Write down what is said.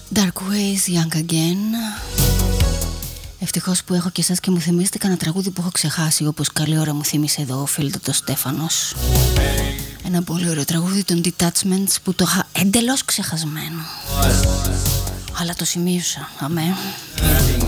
Dark Ways, Young Again. Ευτυχώς που έχω και εσάς και μου θυμίζετε κανένα τραγούδι που έχω ξεχάσει, όπως καλή ώρα μου θύμισε εδώ ο Φίλτο Στέφανος. Ένα πολύ ωραίο τραγούδι των Detachments που το είχα εντελώς ξεχασμένο, αλλά το σημείωσα. Αμέ.